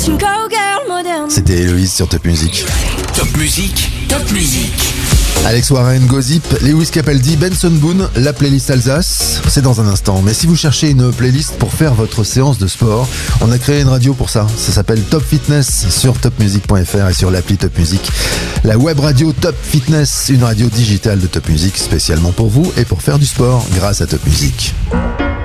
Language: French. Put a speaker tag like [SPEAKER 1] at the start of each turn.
[SPEAKER 1] C'était Héloïse sur Top Music.
[SPEAKER 2] Top Music, Top Music.
[SPEAKER 1] Alex Warren, Gozip, Lewis Capaldi, Benson Boone, la playlist Alsace, c'est dans un instant. Mais si vous cherchez une playlist pour faire votre séance de sport, on a créé une radio pour ça. Ça s'appelle Top Fitness sur topmusic.fr et sur l'appli Top Music. La web radio Top Fitness, une radio digitale de Top Music spécialement pour vous et pour faire du sport grâce à Top Music.